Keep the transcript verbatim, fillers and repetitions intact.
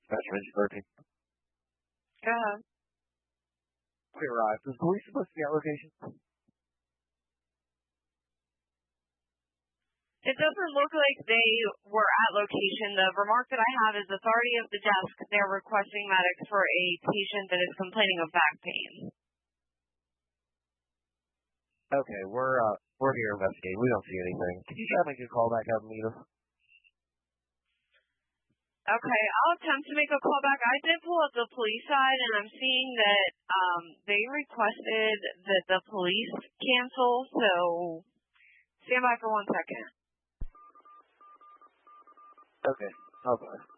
Dispatch thirteen. Go ahead. We arrived. Is police supposed to be at location? It doesn't look like they were at location. The remark that I have is authority of the desk. They're requesting medics for a patient that is complaining of back pain. Okay, we're uh, we're here investigating. We don't see anything. Can you try to make a call back out and meet us? Okay, I'll attempt to make a call back. I did pull up the police side, and I'm seeing that um, they requested that the police cancel, so stand by for one second. Okay, okay.